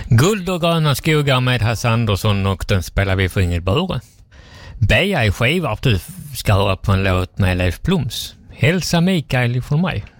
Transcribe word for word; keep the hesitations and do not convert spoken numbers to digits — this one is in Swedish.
Guld och gröna skogar med Hasse Andersson, och den spelar vi för Ingrid Bure. Beja i skiva att du ska höra på en låt med Leif Bloms. Hälsa Mikael från mig.